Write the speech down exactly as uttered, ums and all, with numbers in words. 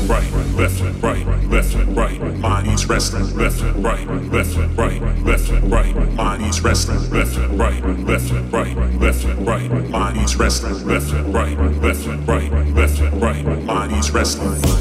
right, left, right, left, right. Mind ease resting, left, right, left, right, left, right. Mind ease resting, left, right, left, right, left, right. Mind ease resting, left, right, left, right, left, right. Mind ease resting.